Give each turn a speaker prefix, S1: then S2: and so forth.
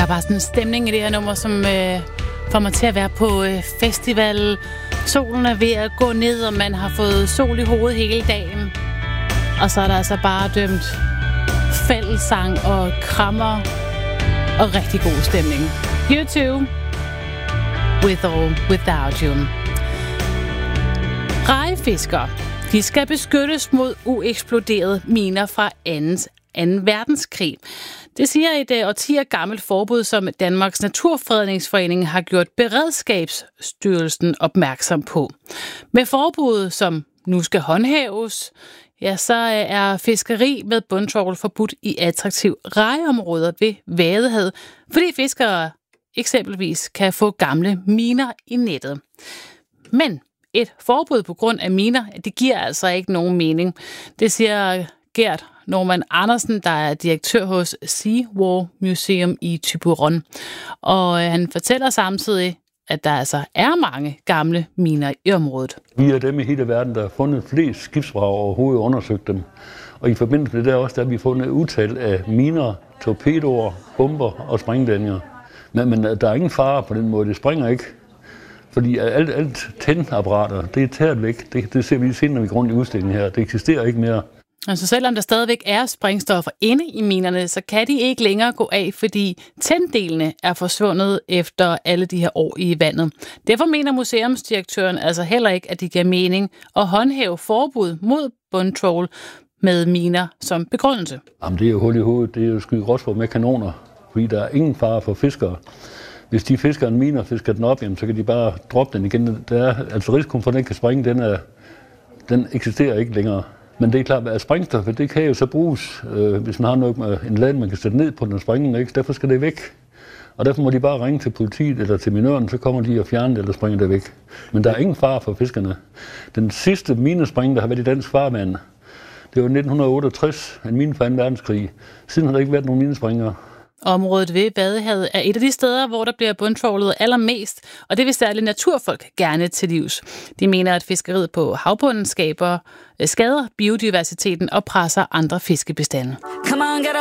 S1: er bare sådan en stemning i det her nummer, som får mig til at være på festival. Solen er ved at gå ned, og man har fået sol i hovedet hele dagen. Og så er der altså bare dømt fællessang og krammer og rigtig god stemning. U2, With or Without You. Rejefiskere, de skal beskyttes mod ueksploderede miner fra 2. verdenskrig. Det siger et årtier gammelt forbud, som Danmarks Naturfredningsforening har gjort Beredskabsstyrelsen opmærksom på. Med forbuddet, som nu skal håndhæves, ja, så er fiskeri med bundtrawl forbudt i attraktive rejeområder ved Vadehavet, fordi fiskere eksempelvis kan få gamle miner i nettet. Men et forbud på grund af miner, det giver altså ikke nogen mening. Det siger Gert Norman Andersen, der er direktør hos Seawall Museum i Thyborøn. Og han fortæller samtidig, at der altså er mange gamle miner i området.
S2: Vi er dem i hele verden, der har fundet flest skibsvrag overhovedet og undersøgt dem. Og i forbindelse med det der har vi fundet utal af miner, torpedoer, bomber og sprængdændinger. Men der er ingen fare på den måde, det springer ikke. Fordi alt tændapparater, det er taget væk. Det ser vi senere, når vi går rundt i udstillingen her. Det eksisterer ikke mere.
S1: Altså selvom der stadigvæk er sprængstoffer inde i minerne, så kan de ikke længere gå af, fordi tænddelene er forsvundet efter alle de her år i vandet. Derfor mener museumsdirektøren altså heller ikke, at det giver mening at håndhæve forbud mod bundtrawl med miner som begrundelse.
S2: Jamen, det er jo hul i hovedet. Det er jo skyde gråsfor med kanoner, fordi der er ingen fare for fiskere. Hvis de fisker en mine og fisker den op, jamen, så kan de bare droppe den igen. Der er, altså risikoen for, at den kan springe, den eksisterer ikke længere. Men det er klart, at sprængstoffet, det kan jo så bruges, hvis man har noget med en ladning, man kan sætte ned på den sprængning, ikke? Derfor skal det væk. Og derfor må de bare ringe til politiet eller til minøren, så kommer de og fjerner det eller springer det væk. Men der er ingen fare for fiskerne. Den sidste minesprængning, der har været i dansk farvand, det var 1968, en mine fra 2. verdenskrig. Siden har der ikke været nogen minesprængere.
S1: Området ved Vadehavet er et af de steder, hvor der bliver bundtrawlet allermest, og det vil særligt naturfolk gerne til livs. De mener, at fiskeriet på havbunden skader biodiversiteten og presser andre fiskebestande.